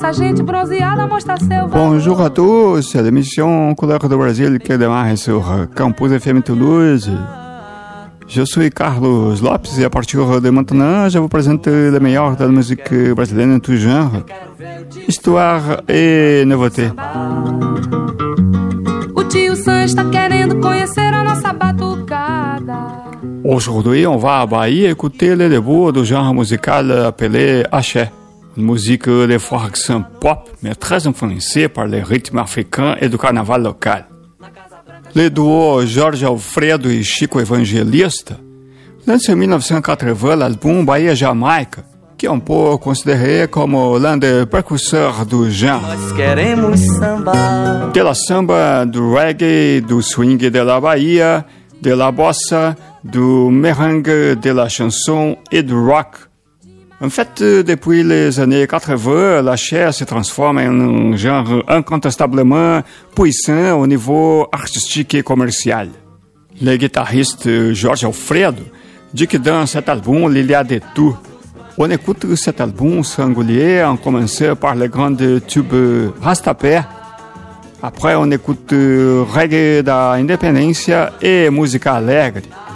Bonjour à tous, c'est l'émission Couleur de Brasil qui démarre sur Campus FM Toulouse. Je suis Carlos Lopes et à partir de maintenant, je vous présente le meilleur de la musique brésilienne en tout genre, histoire et nouveauté. Aujourd'hui, on va à Bahia écouter le début du genre musical appelé axé, une musique de fraction pop, mais très influencée par les rythmes africains et du carnaval local. Le duo Jorge Alfredo e Chico Evangelista lança em 1980 l'album Bahia Jamaica, que é considéré como l'un des précurseurs du genre. De la samba, du reggae, du swing de la Bahia, de la bossa, du merengue, de la chanson et du rock. En fait, depuis les années 80, la chair se transforme en un genre incontestablement puissant au niveau artistique et commercial. Le guitariste Jorge Alfredo dit que dans cet album, il y a de tout. On écoute cet album singulier en commençant par le grand tube Rastapé. Après, on écoute reggae da independência et musique alegre.